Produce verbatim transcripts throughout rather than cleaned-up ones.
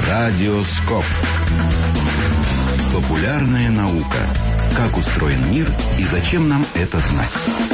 Радиоскоп. Популярная наука. Как устроен мир и зачем нам это знать?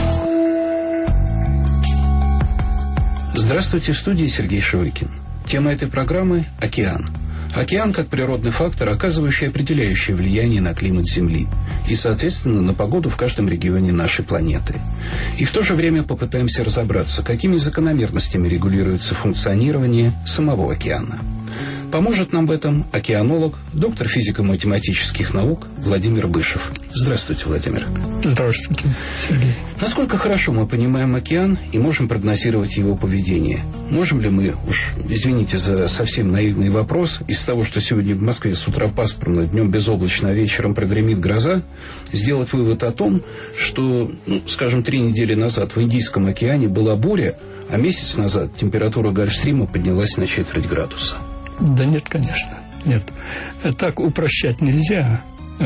Здравствуйте, в студии Сергей Шевыкин. Тема этой программы – океан. Океан как природный фактор, оказывающий определяющее влияние на климат Земли и, соответственно, на погоду в каждом регионе нашей планеты. И в то же время попытаемся разобраться, какими закономерностями регулируется функционирование самого океана. Поможет нам в этом океанолог, доктор физико-математических наук Владимир Бышев. Здравствуйте, Владимир. Здравствуйте, Сергей. Насколько хорошо мы понимаем океан и можем прогнозировать его поведение? Можем ли мы, уж извините за совсем наивный вопрос, из того, что сегодня в Москве с утра пасмурно, днем безоблачно, а вечером прогремит гроза, сделать вывод о том, что, ну, скажем, три недели назад в Индийском океане была буря, а месяц назад температура Гольфстрима поднялась на четверть градуса? Да нет, конечно, нет. Так упрощать нельзя.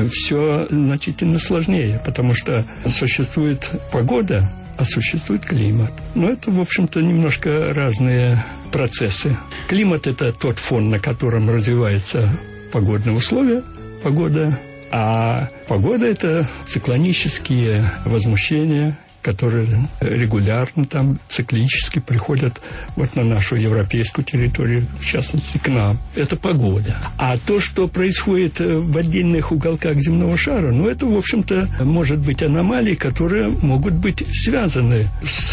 Все значительно сложнее, потому что существует погода, а существует климат. Но это, в общем-то, немножко разные процессы. Климат – это тот фон, на котором развиваются погодные условия, погода, а погода – это циклонические возмущения, которые регулярно, там, циклически приходят вот на нашу европейскую территорию, в частности, к нам. Это погода. А то, что происходит в отдельных уголках земного шара, ну, это, в общем-то, может быть аномалии, которые могут быть связаны с,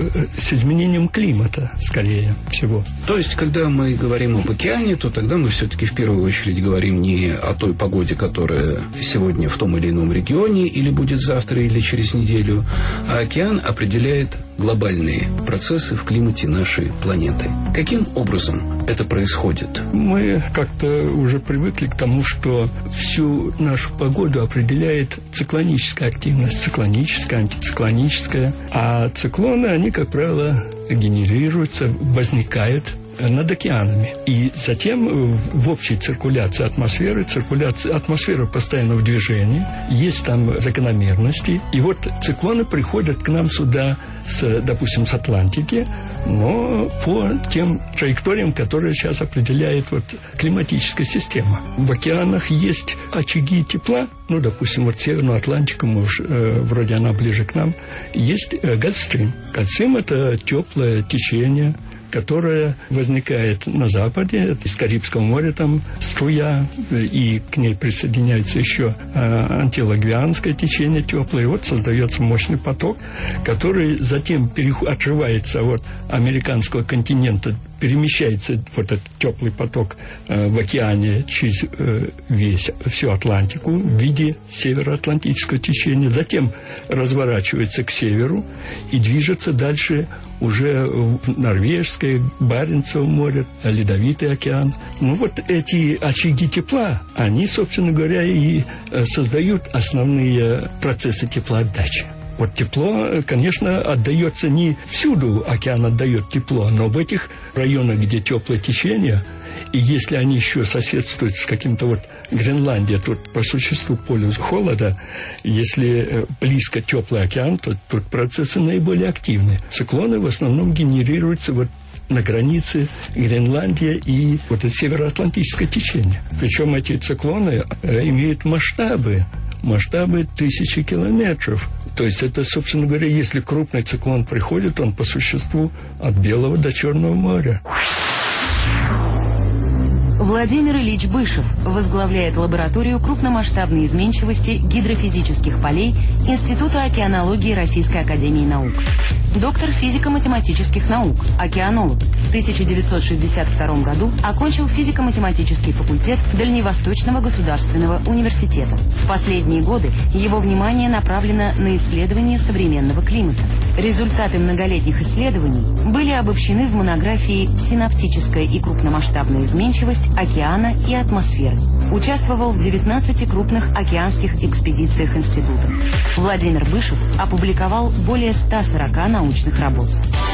с изменением климата, скорее всего. То есть, когда мы говорим об океане, то тогда мы все-таки в первую очередь говорим не о той погоде, которая сегодня в том или ином регионе, или будет завтра, или через неделю, а океан определяет глобальные процессы в климате нашей планеты. Каким образом это происходит? Мы как-то уже привыкли к тому, что всю нашу погоду определяет циклоническая активность, циклоническая, антициклоническая. А циклоны, они, как правило, генерируются, возникают над океанами. И затем в общей циркуляции атмосферы, циркуляция атмосферы постоянно в движении, есть там закономерности. И вот циклоны приходят к нам сюда, с, допустим, с Атлантики, но по тем траекториям, которые сейчас определяет вот климатическая система. В океанах есть очаги тепла, ну, допустим, вот Северную Атлантику, мы уж, э, вроде она ближе к нам, есть э, Гольфстрим. Гольфстрим – это теплое течение, которая возникает на западе, из Карибского моря там струя, и к ней присоединяется еще э, антилагуианское течение теплое, и вот создается мощный поток, который затем перех... отрывается от американского континента, перемещается вот этот теплый поток э, в океане через э, весь, всю Атлантику в виде североатлантического течения, затем разворачивается к северу и движется дальше уже в Норвежское, Баренцево море, Ледовитый океан. Ну вот эти очаги тепла, они, собственно говоря, и создают основные процессы теплоотдачи. Вот тепло, конечно, отдается не всюду, океан отдает тепло, но в этих районах, где теплое течение, и если они еще соседствуют с каким-то вот Гренландией, тут по существу полюс холода, если близко теплый океан, то тут процессы наиболее активны. Циклоны в основном генерируются вот на границе Гренландия и вот это североатлантическое течение. Причем эти циклоны имеют масштабы, масштабы тысячи километров. То есть это, собственно говоря, если крупный циклон приходит, он по существу от Белого до Черного моря. Владимир Ильич Бышев возглавляет лабораторию крупномасштабной изменчивости гидрофизических полей Института океанологии Российской академии наук. Доктор физико-математических наук, океанолог. В тысяча девятьсот шестьдесят втором году окончил физико-математический факультет Дальневосточного государственного университета. В последние годы его внимание направлено на исследование современного климата. Результаты многолетних исследований были обобщены в монографии «Синаптическая и крупномасштабная изменчивость океана и атмосферы». Участвовал в девятнадцати крупных океанских экспедициях института. Владимир Бышев опубликовал более ста сорока научных работ.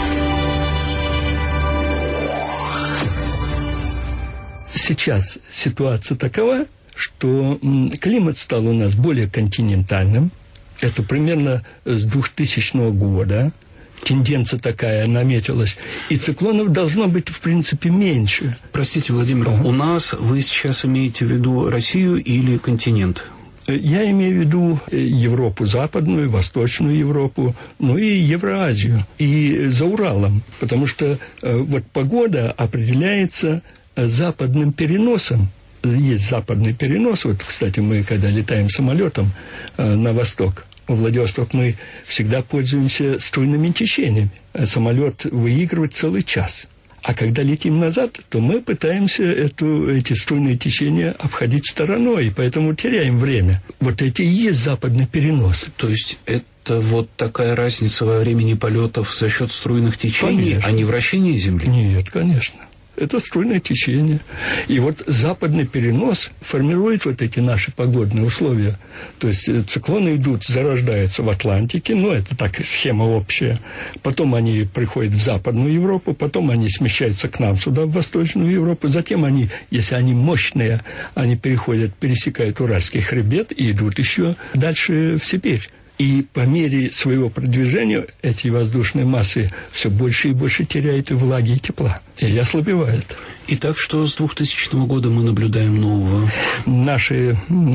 Сейчас ситуация такова, что климат стал у нас более континентальным. Это примерно с двухтысячного года. тенденция такая наметилась. И циклонов должно быть, в принципе, меньше. Простите, Владимир, ага. у нас вы сейчас имеете в виду Россию или континент? Я имею в виду Европу западную, Восточную Европу, ну и Евразию, и за Уралом. Потому что э, вот погода определяется западным переносом. Есть западный перенос. Вот, кстати, мы, когда летаем самолетом э, на восток, в Владивосток, мы всегда пользуемся струйными течениями. Самолет выигрывает целый час. А когда летим назад, то мы пытаемся эту, эти струйные течения обходить стороной, и поэтому теряем время. Вот эти и есть западный перенос. То есть это вот такая разница во времени полетов за счет струйных течений, конечно. А не вращения Земли? Нет, конечно. Это струйное течение. И вот западный перенос формирует вот эти наши погодные условия. То есть циклоны идут, зарождаются в Атлантике, ну, это так, схема общая. Потом они приходят в Западную Европу, потом они смещаются к нам сюда, в Восточную Европу. Затем они, если они мощные, они переходят, пересекают Уральский хребет и идут еще дальше в Сибирь. И по мере своего продвижения эти воздушные массы все больше и больше теряют и влаги, и тепла, и ослабевают. Итак, что с двухтысячного года мы наблюдаем нового? Наши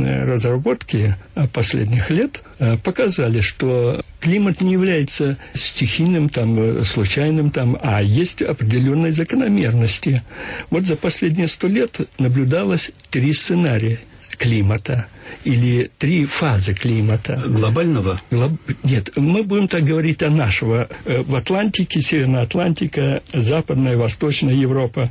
разработки последних лет показали, что климат не является стихийным, там, случайным, там, а есть определенные закономерности. Вот за последние сто лет наблюдалось три сценария климата. Или три фазы климата. Глобального? Глоб... Нет, мы будем так говорить о нашего. В Атлантике, Северная Атлантика, Западная, Восточная Европа.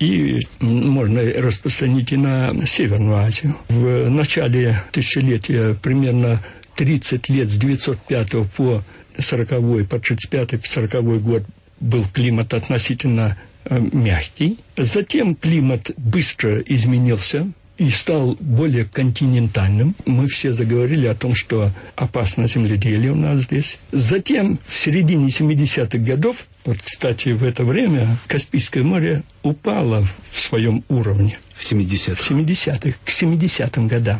И можно распространить и на Северную Азию. В начале тысячелетия примерно тридцать лет с девятьсот пятого по сороковой, по тридцать пятый, по сороковой год был климат относительно мягкий. Затем климат быстро изменился и стал более континентальным. Мы все заговорили о том, что опасно земледелие у нас здесь. Затем, в середине семидесятых годов, вот, кстати, в это время Каспийское море упало в своем уровне. В семидесятых? В семидесятых, к семидесятым годам.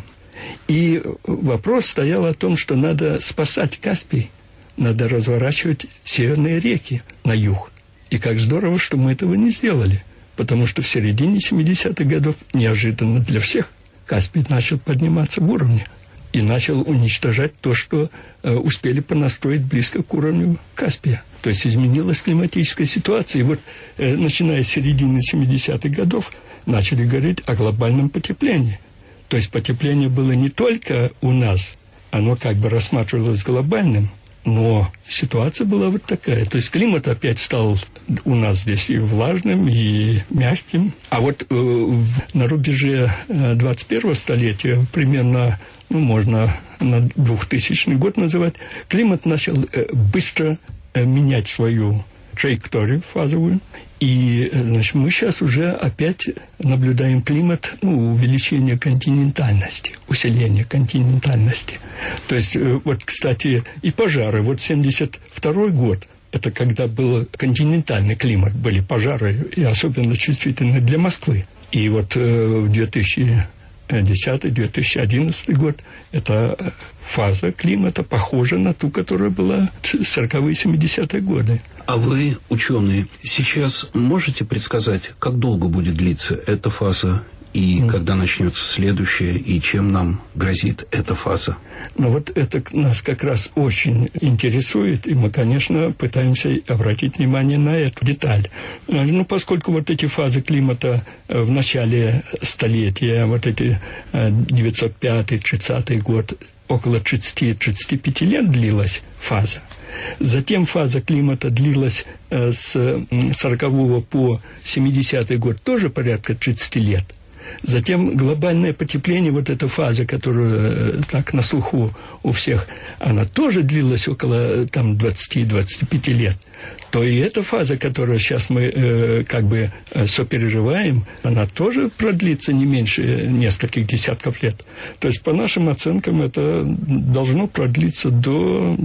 И вопрос стоял о том, что надо спасать Каспий, надо разворачивать северные реки на юг. И как здорово, что мы этого не сделали. Потому что в середине семидесятых годов неожиданно для всех Каспий начал подниматься в уровне и начал уничтожать то, что э, успели понастроить близко к уровню Каспия. То есть изменилась климатическая ситуация. И вот э, начиная с середины семидесятых годов начали говорить о глобальном потеплении. То есть потепление было не только у нас, оно как бы рассматривалось глобальным, но ситуация была вот такая. То есть климат опять стал у нас здесь и влажным, и мягким. А вот э, в, на рубеже э, двадцать первого столетия, примерно, ну, можно на двухтысячный год называть, климат начал э, быстро э, менять свою траекторию фазовую. И, значит, мы сейчас уже опять наблюдаем климат, ну, увеличение континентальности, усиление континентальности. То есть, вот, кстати, и пожары. Вот семьдесят второй год, это когда был континентальный климат, были пожары, и особенно чувствительны для Москвы. И вот в две тысячи десятый — две тысячи одиннадцатый год, это фаза климата похожа на ту, которая была в сороковые — семидесятые годы. А вы, ученые, сейчас можете предсказать, как долго будет длиться эта фаза, и mm. когда начнется следующая, и чем нам грозит эта фаза? Ну вот это нас как раз очень интересует, и мы, конечно, пытаемся обратить внимание на эту деталь. Ну, поскольку вот эти фазы климата в начале столетия, вот эти девятьсот пятый — тридцатый год, около тридцать-тридцать пять лет длилась фаза. Затем фаза климата длилась с сорокового по семидесятый год, тоже порядка тридцать лет. Затем глобальное потепление, вот эта фаза, которая так на слуху у всех, она тоже длилась около там двадцать-двадцать пять лет. То и эта фаза, которую сейчас мы э, как бы э, сопереживаем, она тоже продлится не меньше нескольких десятков лет. То есть, по нашим оценкам, это должно продлиться до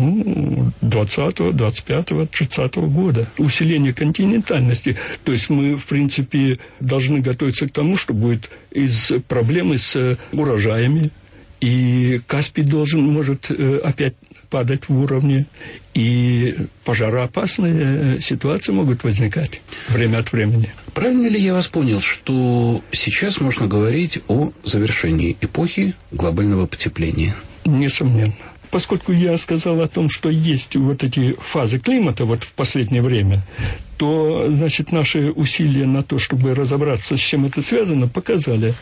ну, двадцатого, двадцать пятого, тридцатого года. Усиление континентальности. То есть, мы, в принципе, должны готовиться к тому, что будет из проблемы с урожаями, и Каспий должен, может, опять падать в уровне, и пожароопасные ситуации могут возникать время от времени. Правильно ли я вас понял, что сейчас можно говорить о завершении эпохи глобального потепления? Несомненно. Поскольку я сказал о том, что есть вот эти фазы климата вот в последнее время, то, значит, наши усилия на то, чтобы разобраться, с чем это связано, показали,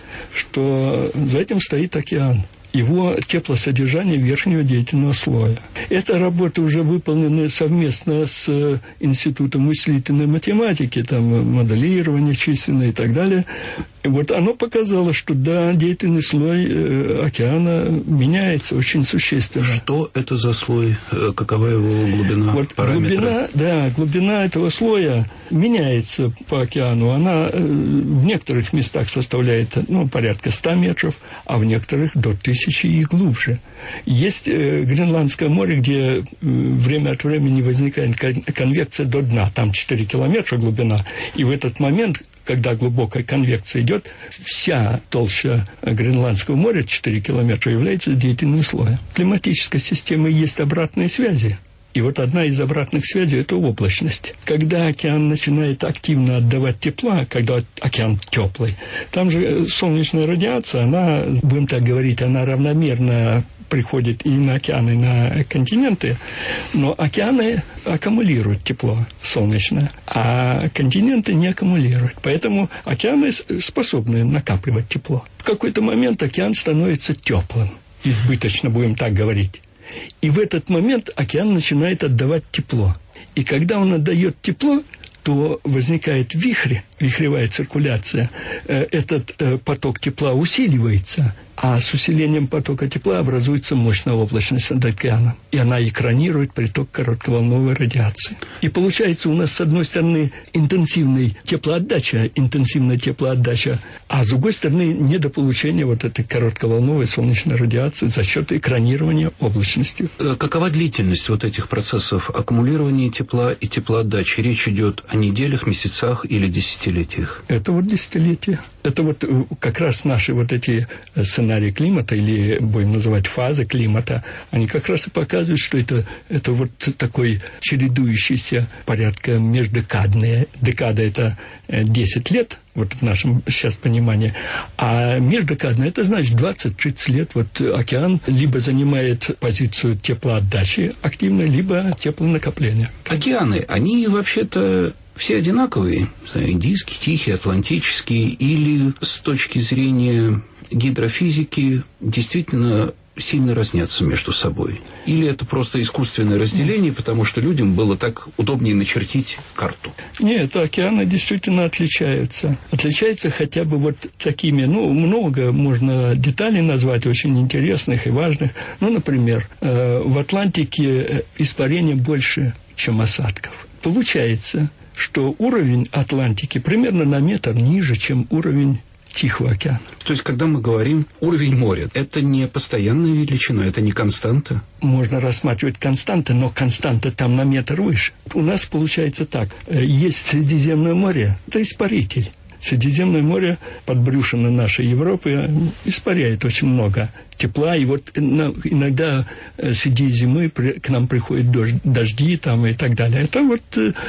что за этим стоит океан. Его теплосодержание верхнего деятельного слоя. Эта работа уже выполнена совместно с Институтом мыслительной математики, там моделирование численное и так далее. И вот оно показало, что да, деятельный слой э, океана меняется очень существенно. Что это за слой? Какова его глубина? Вот параметры? глубина, да, глубина этого слоя меняется по океану. Она э, в некоторых местах составляет, ну, порядка ста метров, а в некоторых до тысячи и глубже. Есть э, Гренландское море, где э, время от времени возникает конвекция до дна. Там четыре километра глубина. И в этот момент, когда глубокая конвекция идет, вся толща Гренландского моря, четыре километра, является деятельным слоем. В климатической системе есть обратные связи. И вот одна из обратных связей – это облачность. Когда океан начинает активно отдавать тепла, когда океан теплый, там же солнечная радиация, она, будем так говорить, она равномерно приходит и на океаны, и на континенты, но океаны аккумулируют тепло солнечное, а континенты не аккумулируют. Поэтому океаны способны накапливать тепло. В какой-то момент океан становится теплым, избыточно, будем так говорить. И в этот момент океан начинает отдавать тепло. И когда он отдает тепло, то возникает вихрь, вихревая циркуляция. Этот поток тепла усиливается, а с усилением потока тепла образуется мощная облачность над океаном. И она экранирует приток коротковолновой радиации. И получается у нас, с одной стороны, интенсивная теплоотдача, интенсивная теплоотдача, а с другой стороны, недополучение вот этой коротковолновой солнечной радиации за счет экранирования облачностью. Какова длительность вот этих процессов аккумулирования тепла и теплоотдачи? Речь идет о неделях, месяцах или десятилетиях? Это вот десятилетия. Это вот как раз наши вот эти сценарии климата, или будем называть фазы климата, они как раз и показывают, что это, это вот такой чередующийся порядка междекадный. Декада – это десять лет, вот в нашем сейчас понимании, а междекадный – это значит двадцать-тридцать лет. Вот океан либо занимает позицию теплоотдачи активной, либо теплонакопления. Океаны, они вообще-то все одинаковые? Индийский, Тихий, Атлантический? Или с точки зрения гидрофизики действительно сильно разнятся между собой? Или это просто искусственное разделение, потому что людям было так удобнее начертить карту? Нет, океаны действительно отличаются. Отличаются хотя бы вот такими, ну, много можно деталей назвать, очень интересных и важных. Ну, например, в Атлантике испарения больше, чем осадков. Получается, что уровень Атлантики примерно на метр ниже, чем уровень Тихого океана. То есть, когда мы говорим уровень моря, это не постоянная величина, это не константа? Можно рассматривать константы, но константа там на метр выше. У нас получается так. Есть Средиземное море, это испаритель. Средиземное море, подбрюшина нашей Европы, испаряет очень много тепла. И вот иногда среди зимы к нам приходят дожди там и так далее. Это вот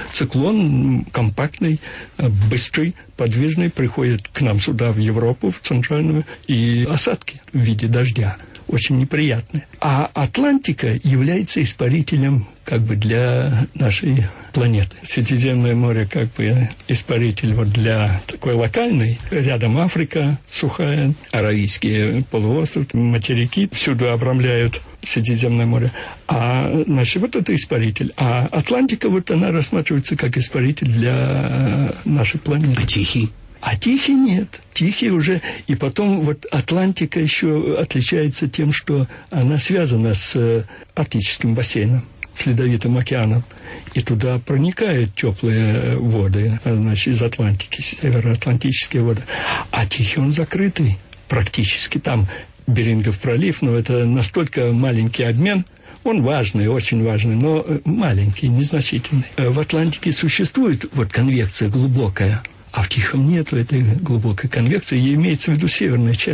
циклон компактный, быстрый, подвижный, приходит к нам сюда, в Европу, в центральную, и осадки в виде дождя. Очень неприятные. А Атлантика является испарителем как бы для нашей планеты. Средиземное море как бы испаритель вот для такой локальной. Рядом Африка сухая, Аравийский полуостров, материки всюду обрамляют Средиземное море. А, значит, вот это испаритель. А Атлантика, вот она рассматривается как испаритель для нашей планеты. А Тихий? А Тихий нет. Тихий уже... И потом вот Атлантика еще отличается тем, что она связана с Арктическим бассейном, с Ледовитым океаном. И туда проникают теплые воды, значит, из Атлантики, североатлантические воды. А Тихий он закрытый практически. Там Берингов пролив, но это настолько маленький обмен. Он важный, очень важный, но маленький, незначительный. В Атлантике существует вот конвекция глубокая, а в Тихом нет этой глубокой конвекции, и имеется в виду северной части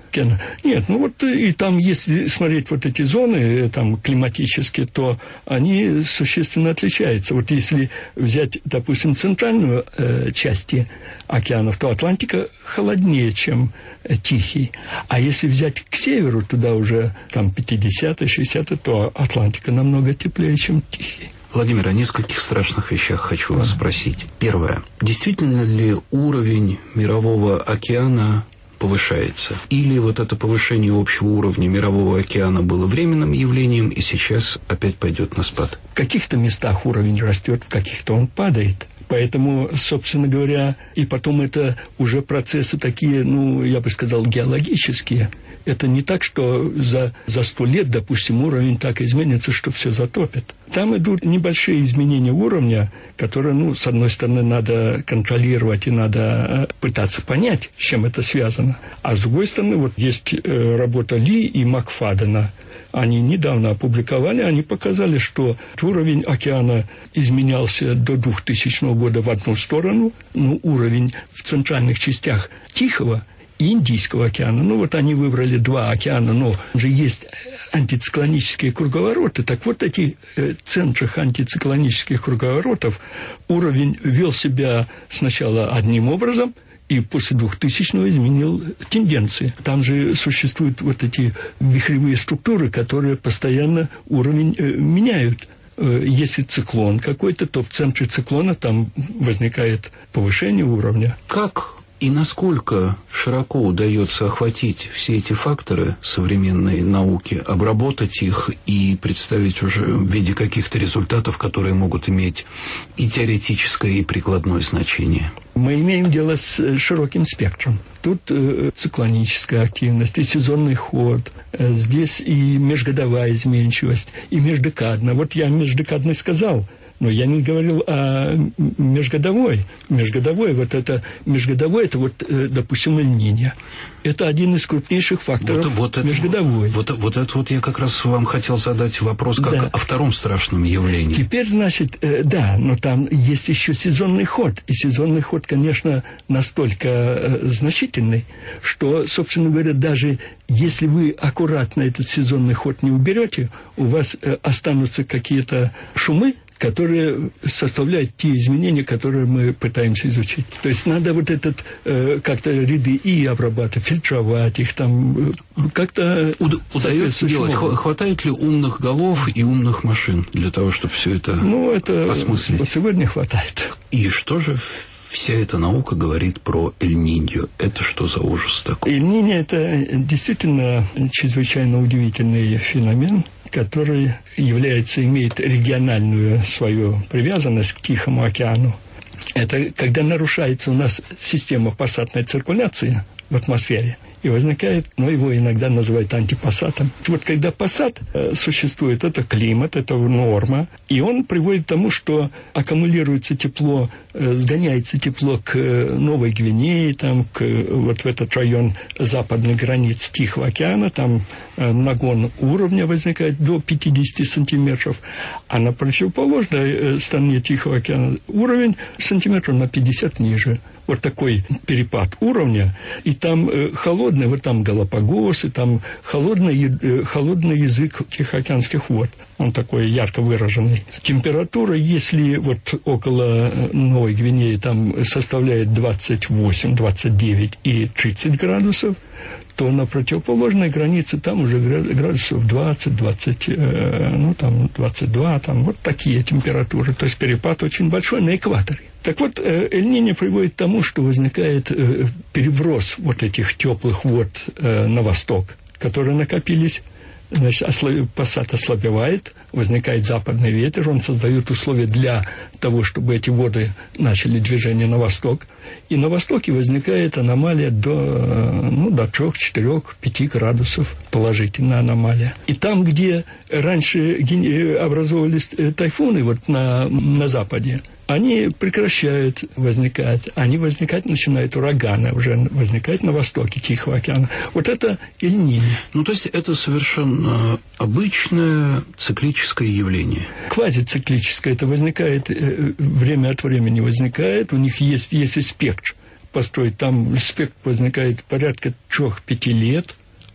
океана. Нет, ну вот и там, если смотреть вот эти зоны там климатические, то они существенно отличаются. Вот если взять, допустим, центральную э, часть океанов, то Атлантика холоднее, чем э, Тихий. А если взять к северу, туда уже там пятидесятые, шестидесятые, то Атлантика намного теплее, чем Тихий. Владимир, о нескольких страшных вещах хочу вас спросить. Первое. Действительно ли уровень мирового океана повышается? Или вот это повышение общего уровня мирового океана было временным явлением и сейчас опять пойдет на спад? В каких-то местах уровень растет, в каких-то он падает. Поэтому, собственно говоря, и потом это уже процессы такие, ну, я бы сказал, геологические. Это не так, что за, за сто лет, допустим, уровень так изменится, что все затопит. Там идут небольшие изменения уровня, которые, ну, с одной стороны, надо контролировать и надо пытаться понять, с чем это связано. А с другой стороны, вот есть э, работа Ли и Макфадена. Они недавно опубликовали, они показали, что уровень океана изменялся до двухтысячного года в одну сторону, но уровень в центральных частях Тихого и Индийского океана, ну вот они выбрали два океана, но же есть антициклонические круговороты. Так вот, эти э, центрах антициклонических круговоротов уровень вел себя сначала одним образом, и после двухтысячного изменил тенденции. Там же существуют вот эти вихревые структуры, которые постоянно уровень э, меняют. Э, если циклон какой-то, то в центре циклона там возникает повышение уровня. Как и насколько широко удается охватить все эти факторы современной науки, обработать их и представить уже в виде каких-то результатов, которые могут иметь и теоретическое, и прикладное значение? Мы имеем дело с широким спектром. Тут э, циклоническая активность, и сезонный ход, э, здесь и межгодовая изменчивость, и междекадная. Вот я междекадный сказал, но я не говорил о межгодовой. Межгодовой, вот это, межгодовой, это вот, допустим, Эль-Ниньо. Это один из крупнейших факторов вот, вот межгодовой. Вот, вот, вот это вот я как раз вам хотел задать вопрос, как да. о втором страшном явлении. Теперь, значит, э, да, но там есть еще сезонный ход. И сезонный ход, конечно, настолько э, значительный, что, собственно говоря, даже если вы аккуратно этот сезонный ход не уберете, у вас э, останутся какие-то шумы, которые составляют те изменения, которые мы пытаемся изучить. То есть надо вот этот э, как-то ряды И обрабатывать, фильтровать их там, э, как-то... Уд- удается делать? Х- хватает ли умных голов и умных машин для того, чтобы все это ну, это осмыслить? Вот сегодня хватает. И что же вся эта наука говорит про Эль-Ниньо? Это что за ужас такой? Эль-Ниньо – это действительно чрезвычайно удивительный феномен, который является, имеет региональную свою привязанность к Тихому океану. Это когда нарушается у нас система пассатной циркуляции в атмосфере, и возникает, но его иногда называют антипассатом. Вот когда пассат э, существует, это климат, это норма, и он приводит к тому, что аккумулируется тепло, э, сгоняется тепло к э, Новой Гвинее, там, к, вот в этот район западных границ Тихого океана, там э, нагон уровня возникает до пятидесяти сантиметров, а на противоположной э, стороне Тихого океана уровень сантиметров на пятьдесят ниже. Вот такой перепад уровня, и там э, холодный, вот там Галапагос, и там холодный, э, холодный язык Тихоокеанских вод. Он такой ярко выраженный. Температура, если вот около Новой Гвинеи там составляет двадцать восемь, двадцать девять и тридцать градусов, то на противоположной границе там уже градусов двадцать, двадцать, э, ну там двадцать два, там вот такие температуры. То есть перепад очень большой на экваторе. Так вот, Эль-Ниньо приводит к тому, что возникает э, переброс вот этих теплых вод э, на восток, которые накопились. Значит, ослаб... пассат ослабевает, возникает западный ветер, он создает условия для того, чтобы эти воды начали движение на восток. И на востоке возникает аномалия до, ну, до трех, четырех, пяти градусов, положительная аномалия. И там, где раньше образовывались тайфуны, вот на, на западе, они прекращают возникать. Они возникать начинают ураганы, уже возникать на востоке Тихого океана. Вот это Эль-Ниньо. Ну, то есть это совершенно обычное циклическое явление. Квазициклическое. Это возникает, время от времени возникает. У них есть, есть и спектр построить. Там спектр возникает порядка трех-пяти лет.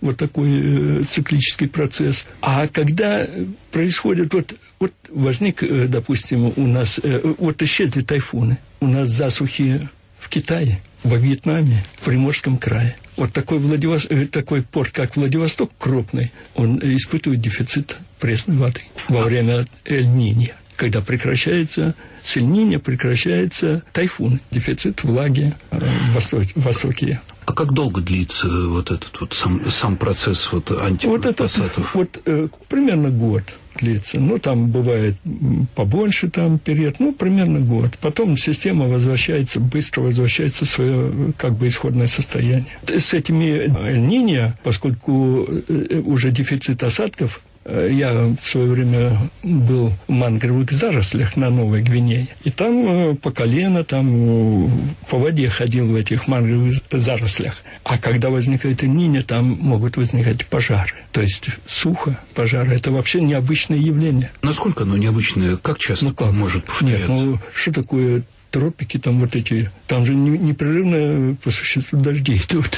вот такой э, циклический процесс. А когда происходит, вот, вот возник, э, допустим, у нас, э, вот исчезли тайфуны, у нас засухи в Китае, во Вьетнаме, в Приморском крае. Вот такой, Владивос... такой порт, как Владивосток, крупный, он испытывает дефицит пресной воды во время Эль-Ниньо. Когда прекращается с Эль-Ниньо, прекращается тайфун, дефицит влаги в востоке. В востоке. А как долго длится вот этот вот сам, сам процесс вот антипассатов? Вот, это, вот э, примерно год длится. Ну, там бывает побольше там период, ну, примерно год. Потом система возвращается, быстро возвращается в свое как бы исходное состояние. С этими Эль-Ниньо, поскольку уже дефицит осадков, я в свое время был в мангровых зарослях на Новой Гвинее. И там по колено, там по воде ходил в этих мангровых зарослях. А когда возникает Эль-Ниньо, там могут возникать пожары. То есть сухо, пожары. Это вообще необычное явление. Насколько оно необычное? Как часто ну, как? может повторяться? Нет, ну что такое тропики, там вот эти... Там же непрерывно по существу дожди идут.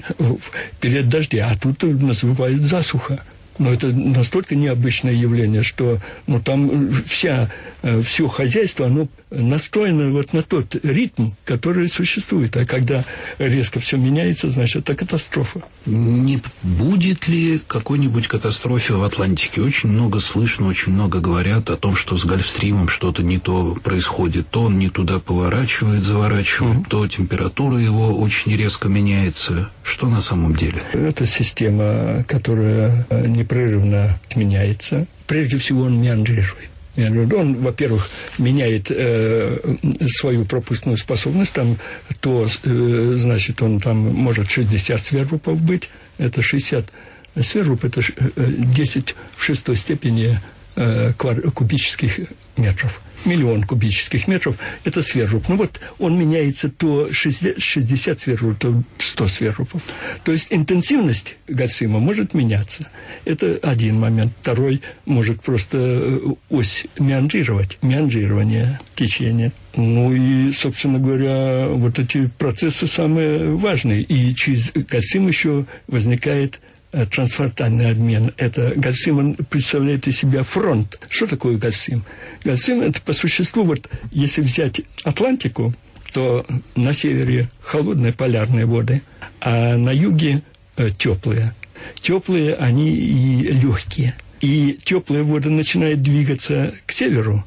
Перед дождем. А тут называют засуха. Но это настолько необычное явление, что ну, там вся, все хозяйство, оно настроено вот на тот ритм, который существует. А когда резко все меняется, значит, это катастрофа. Не будет ли какой-нибудь катастрофы в Атлантике? Очень много слышно, очень много говорят о том, что с Гольфстримом что-то не то происходит. То он не туда поворачивает, заворачивает, mm-hmm. то температура его очень резко меняется. Что на самом деле? Это система, которая непрерывно меняется. Прежде всего, он меандрирует. Он, во-первых, меняет э, свою пропускную способность, там, то, э, значит, он там может шестьдесят сверхрупов быть, это шестьдесят сверхруп, это десять в шестой степени э, кубических метров. Миллион кубических метров – это сверхруб. Ну вот он меняется то шестьдесят сверхрубов, то сто сверхрубов. То есть интенсивность Гольфстрима может меняться. Это один момент. Второй может просто ось меандрировать, меандрирование течения. Ну и, собственно говоря, вот эти процессы самые важные. И через Гольфстрим еще возникает трансфронтальный обмен. Это Гольфстрим представляет из себя фронт. Что такое Гольфстрим? Гольфстрим – это по существу, вот если взять Атлантику, то на севере холодные полярные воды, а на юге э, теплые. Теплые они и легкие. И теплые воды начинают двигаться к северу,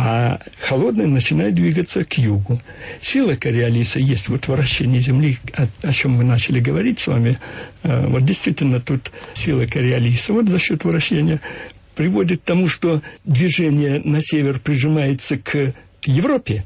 а холодные начинают двигаться к югу. Сила Кориолиса есть вот вращение Земли, о, о чем мы начали говорить с вами. Э, вот действительно тут сила Кориолиса вот за счет вращения приводит к тому, что движение на север прижимается к Европе,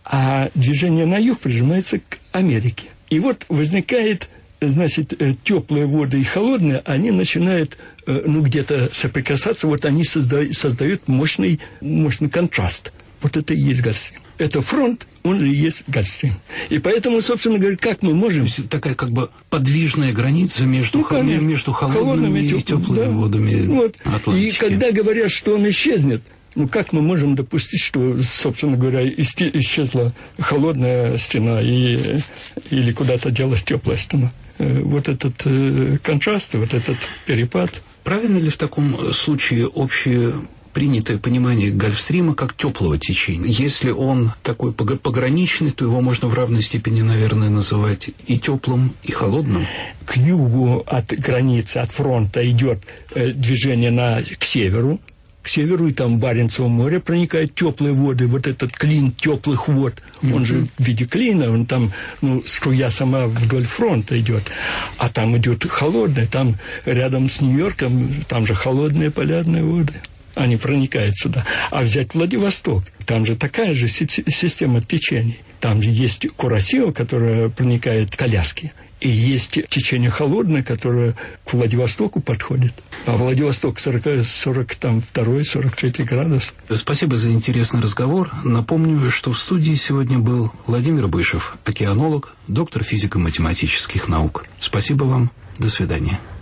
а движение на юг прижимается к Америке. И вот возникает, значит, теплые воды и холодные, они начинают, ну, где-то соприкасаться, вот они создают, создают мощный, мощный контраст. Вот это и есть Гольфстрим. Это фронт, он же и есть Гольфстрим. И поэтому, собственно говоря, как мы можем... То есть такая как бы подвижная граница между, ну, хол... между холодными, холодными и теплыми да. водами вот. Атлантики. И когда говорят, что он исчезнет, ну, как мы можем допустить, что, собственно говоря, исчезла холодная стена и, или куда-то делась теплая стена? Вот этот э, контраст, вот этот перепад. Правильно ли в таком случае общее принятое понимание Гольфстрима как теплого течения? Если он такой пограничный, то его можно в равной степени, наверное, называть и теплым, и холодным. К югу от границы, от фронта идет э, движение на, к северу. К северу, и там в Баренцево море проникают теплые воды, вот этот клин теплых вод, mm-hmm. он же в виде клина, он там, ну, струя сама вдоль фронта идет, а там идет холодная, там рядом с Нью-Йорком, там же холодные полярные воды, они проникают сюда. А взять Владивосток, там же такая же система течений, там же есть Курасио, которая проникает к Аляске. И есть течение холодное, которое к Владивостоку подходит. А Владивосток сорок, сорок два сорок три градус. Спасибо за интересный разговор. Напомню, что в студии сегодня был Владимир Бышев, океанолог, доктор физико-математических наук. Спасибо вам. До свидания.